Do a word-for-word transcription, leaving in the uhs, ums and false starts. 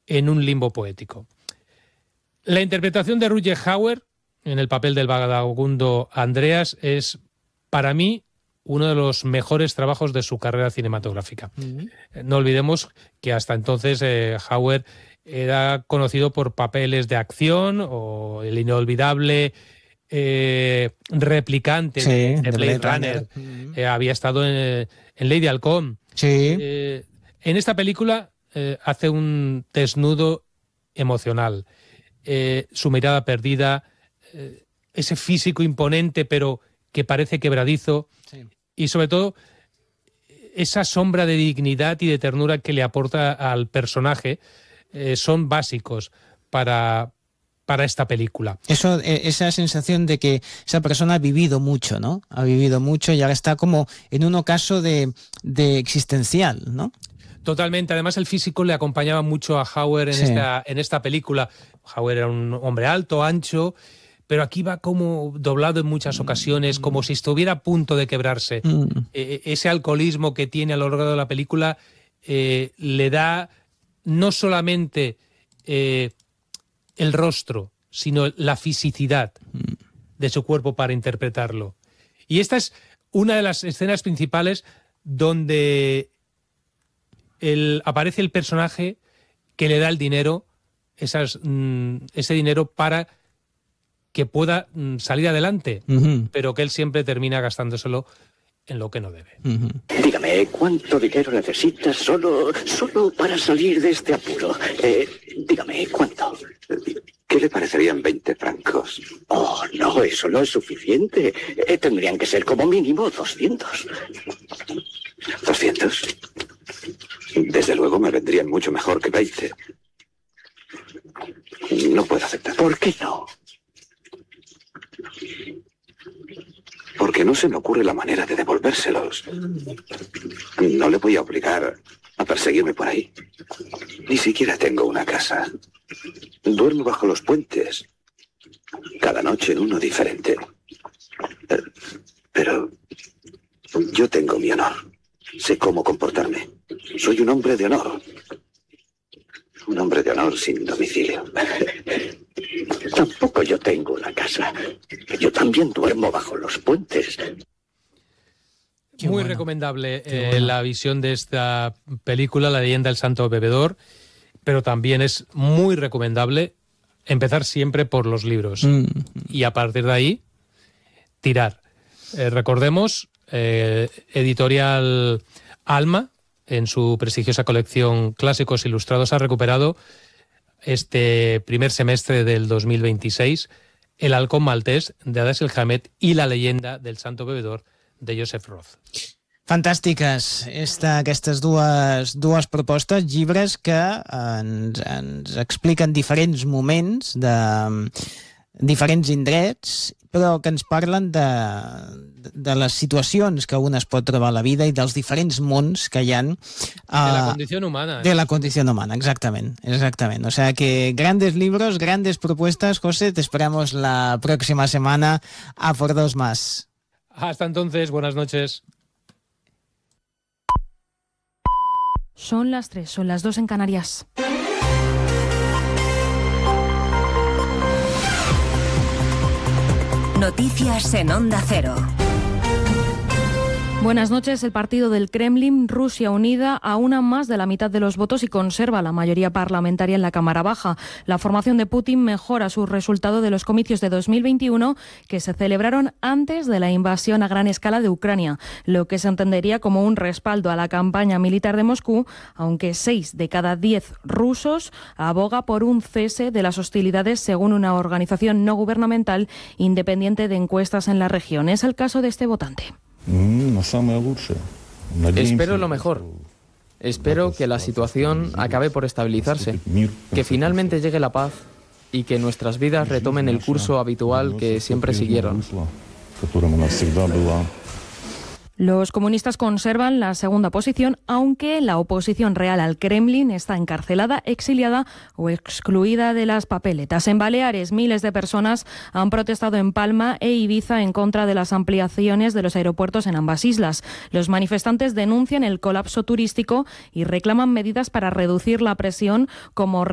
en un limbo poético. La interpretación de Rutger Hauer en el papel del vagabundo Andreas es, para mí, uno de los mejores trabajos de su carrera cinematográfica. Uh-huh. No olvidemos que hasta entonces eh, Hauer era conocido por papeles de acción o el inolvidable eh, replicante sí, de, de Blade, Blade Runner. Runner. Uh-huh. Eh, había estado en, en Lady Halcón. Sí. Eh, en esta película eh, hace un desnudo emocional. Eh, su mirada perdida, eh, ese físico imponente pero que parece quebradizo, sí. Y sobre todo esa sombra de dignidad y de ternura que le aporta al personaje eh, son básicos para, para esta película. Eso, esa sensación de que esa persona ha vivido mucho, ¿no? Ha vivido mucho y ahora está como en un ocaso de, de existencial, ¿no? Totalmente. Además, el físico le acompañaba mucho a Hauer en, sí. esta, en esta película. Hauer era un hombre alto, ancho, pero aquí va como doblado en muchas ocasiones, como si estuviera a punto de quebrarse. Mm. Eh, ese alcoholismo que tiene a lo largo de la película eh, le da no solamente eh, el rostro, sino la fisicidad mm. de su cuerpo para interpretarlo. Y esta es una de las escenas principales donde El, aparece el personaje que le da el dinero, esas, mm, ese dinero para que pueda mm, salir adelante, uh-huh. pero que él siempre termina gastándoselo en lo que no debe. Uh-huh. Dígame, ¿cuánto dinero necesitas solo, solo para salir de este apuro? Eh, dígame, ¿cuánto? ¿Qué le parecerían veinte francos? Oh, no, eso no es suficiente. Eh, tendrían que ser como mínimo doscientos. ¿doscientos? Desde luego me vendrían mucho mejor que veinte. No puedo aceptar. ¿Por qué no? Porque no se me ocurre la manera de devolvérselos. No le voy a obligar a perseguirme por ahí. Ni siquiera tengo una casa. Duermo bajo los puentes. Cada noche en uno diferente. Pero yo tengo mi honor. Sé cómo comportarme. Soy un hombre de honor. Un hombre de honor sin domicilio. Tampoco yo tengo una casa. Yo también duermo bajo los puentes. Qué Muy bueno. recomendable eh, bueno. la visión de esta película, La leyenda del santo bebedor, pero también es muy recomendable empezar siempre por los libros mm. y a partir de ahí tirar. Eh, recordemos, eh, editorial Alma, en su prestigiosa colección Clásicos Ilustrados, ha recuperado este primer semestre del dos mil veintiséis El halcón maltés de Dashiell Hammett i La leyenda del santo bebedor de Joseph Roth. Fantàstiques esta, aquestes dues, dues propostes, llibres que ens, ens expliquen diferents moments de diferents indrets, però que ens parlen de, de les situacions que un es pot trobar a la vida i dels diferents mons que hi ha. Uh, de la condición humana. De la condición humana, exactament. exactament. O sea que grandes libros, grandes propuestas. José, te esperamos la próxima semana a por dos más. Hasta entonces, buenas noches. Son las tres, son las dos en Canarias. Noticias en Onda Cero. Buenas noches. El partido del Kremlin, Rusia Unida, aúna más de la mitad de los votos y conserva la mayoría parlamentaria en la Cámara Baja. La formación de Putin mejora su resultado de los comicios de dos mil veintiuno, que se celebraron antes de la invasión a gran escala de Ucrania, lo que se entendería como un respaldo a la campaña militar de Moscú, aunque seis de cada diez rusos aboga por un cese de las hostilidades, según una organización no gubernamental independiente de encuestas en la región. Es el caso de este votante. Espero lo mejor. Espero que la situación acabe por estabilizarse, que finalmente llegue la paz y que nuestras vidas retomen el curso habitual que siempre siguieron. Los comunistas conservan la segunda posición, aunque la oposición real al Kremlin está encarcelada, exiliada o excluida de las papeletas. En Baleares, miles de personas han protestado en Palma e Ibiza en contra de las ampliaciones de los aeropuertos en ambas islas. Los manifestantes denuncian el colapso turístico y reclaman medidas para reducir la presión, como